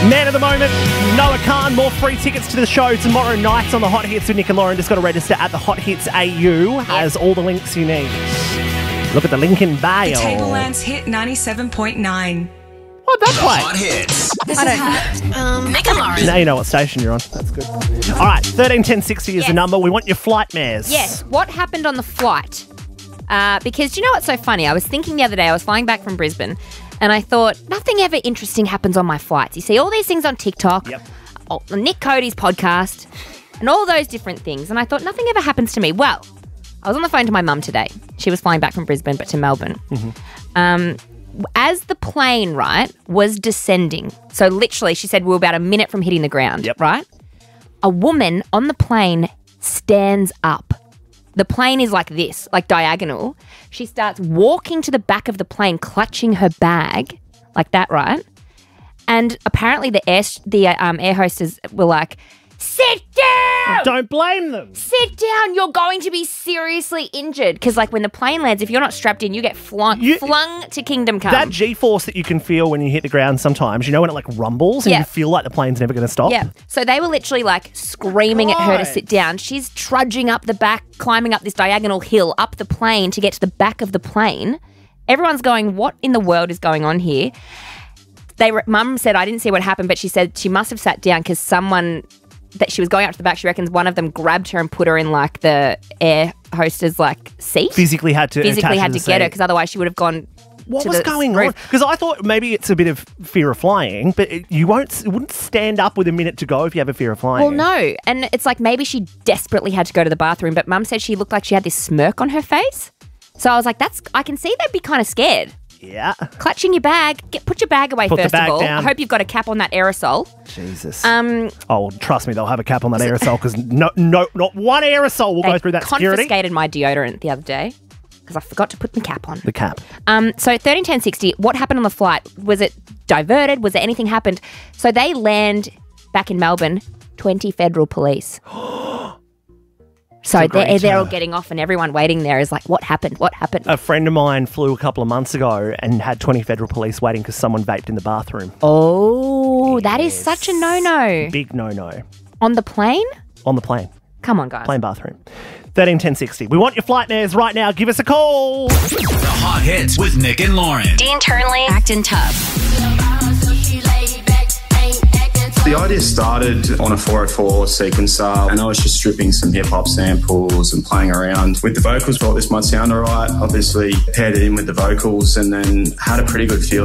Man of the moment, Noah Khan. More free tickets to the show tomorrow night on the Hot Hits with Nick and Lauren. Just got to register at the Hot Hits AU. Has all the links you need. Look at the link in bio. The Tablelands Hit 97.9. What'd that play? Hot Hits. This is hot. Nick and Lauren. Now you know what station you're on. That's good. All right, 131060 is the number. We want your flight mares. Yes, what happened on the flight? Because do you know what's so funny? I was thinking the other day, I was flying back from Brisbane, and I thought, nothing ever interesting happens on my flights. You see all these things on TikTok, Nick Cody's podcast, and all those different things. And I thought, nothing ever happens to me. Well, I was on the phone to my mum today. She was flying back from Brisbane, but to Melbourne. As the plane, right, was descending, so literally she said we were about a minute from hitting the ground, right? A woman on the plane stands up. The plane is like this, like diagonal. She starts walking to the back of the plane, clutching her bag, like that, right? And apparently the air hostess were like, sit down! Don't blame them. Sit down. You're going to be seriously injured. Because, like, when the plane lands, if you're not strapped in, you get flung to kingdom come. That G-force that you can feel when you hit the ground sometimes, you know when it, like, rumbles and you feel like the plane's never going to stop? Yeah. So they were literally, like, screaming at her to sit down. She's trudging up the back, climbing up this diagonal hill, up the plane to get to the back of the plane. Everyone's going, what in the world is going on here? Mum said, I didn't see what happened, but she said she must have sat down because someone that she was going up to the back, she reckons one of them grabbed her and put her in like the air hostess like seat. Physically had to get her because otherwise she would have gone. What was going on? Because I thought maybe it's a bit of fear of flying, but you wouldn't stand up with a minute to go if you have a fear of flying. Well, no, and it's like maybe she desperately had to go to the bathroom, but Mum said she looked like she had this smirk on her face. So I was like, I can see they'd be kind of scared. Yeah. Clutching your bag. Put your bag away first of all. Down. I hope you've got a cap on that aerosol. Jesus. Oh, trust me, they'll have a cap on that aerosol because not one aerosol will go through that security. They confiscated my deodorant the other day because I forgot to put the cap on. The cap. So 131060, what happened on the flight? Was it diverted? Was there anything happened? So they land back in Melbourne, 20 federal police. So they're all getting off and everyone waiting there is like, what happened? What happened? A friend of mine flew a couple of months ago and had 20 federal police waiting because someone vaped in the bathroom. Oh, yes. That is such a no-no. Big no-no. On the plane? On the plane. Come on, guys. Plane bathroom. 131060. We want your flight mares right now. Give us a call. The Hot Hits with Nick and Lauren. Dean Turnley, acting tough. The idea started on a 404 sequencer, and I was just stripping some hip-hop samples and playing around with the vocals. Thought this might sound all right. Obviously paired it in with the vocals and then had a pretty good feel